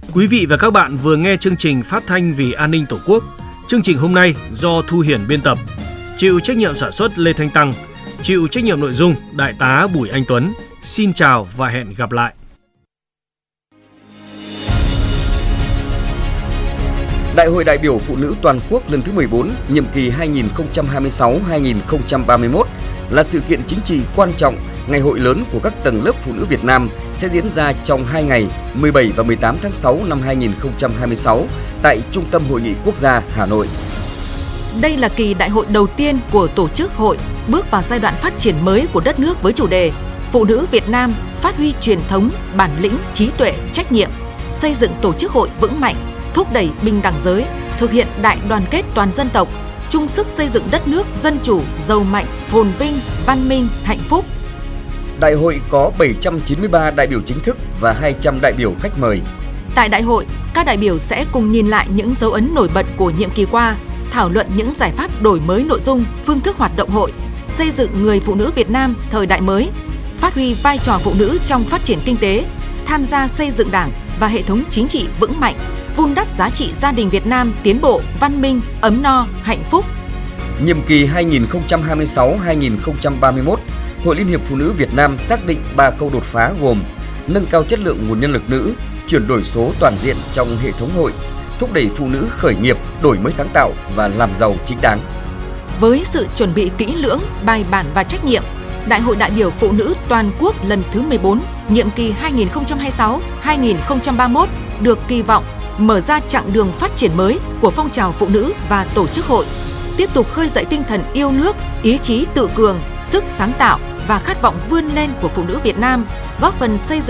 Quý vị và các bạn vừa nghe chương trình Phát thanh vì an ninh Tổ quốc. Chương trình hôm nay do Thu Hiển biên tập, chịu trách nhiệm sản xuất Lê Thanh Tăng, chịu trách nhiệm nội dung Đại tá Bùi Anh Tuấn. Xin chào và hẹn gặp lại. Đại hội đại biểu phụ nữ toàn quốc lần thứ 14, nhiệm kỳ 2026-2031 là sự kiện chính trị quan trọng, ngày hội lớn của các tầng lớp phụ nữ Việt Nam sẽ diễn ra trong 2 ngày 17 và 18 tháng 6 năm 2026 tại Trung tâm Hội nghị Quốc gia Hà Nội. Đây là kỳ đại hội đầu tiên của tổ chức hội bước vào giai đoạn phát triển mới của đất nước với chủ đề Phụ nữ Việt Nam phát huy truyền thống, bản lĩnh, trí tuệ, trách nhiệm, xây dựng tổ chức hội vững mạnh, thúc đẩy bình đẳng giới, thực hiện đại đoàn kết toàn dân tộc, chung sức xây dựng đất nước dân chủ, giàu mạnh, phồn vinh, văn minh, hạnh phúc. Đại hội có 793 đại biểu chính thức và 200 đại biểu khách mời. Tại đại hội, các đại biểu sẽ cùng nhìn lại những dấu ấn nổi bật của nhiệm kỳ qua, thảo luận những giải pháp đổi mới nội dung, phương thức hoạt động hội, xây dựng người phụ nữ Việt Nam thời đại mới, phát huy vai trò phụ nữ trong phát triển kinh tế, tham gia xây dựng Đảng và hệ thống chính trị vững mạnh, vun đắp giá trị gia đình Việt Nam tiến bộ, văn minh, ấm no, hạnh phúc. Nhiệm kỳ 2026-2031, Hội Liên hiệp Phụ nữ Việt Nam xác định 3 khâu đột phá gồm nâng cao chất lượng nguồn nhân lực nữ, chuyển đổi số toàn diện trong hệ thống hội, thúc đẩy phụ nữ khởi nghiệp, đổi mới sáng tạo và làm giàu chính đáng. Với sự chuẩn bị kỹ lưỡng, bài bản và trách nhiệm, Đại hội đại biểu phụ nữ toàn quốc lần thứ 14, nhiệm kỳ 2026-2031 được kỳ vọng mở ra chặng đường phát triển mới của phong trào phụ nữ và tổ chức hội, tiếp tục khơi dậy tinh thần yêu nước, ý chí tự cường, sức sáng tạo và khát vọng vươn lên của phụ nữ Việt Nam, góp phần xây dựng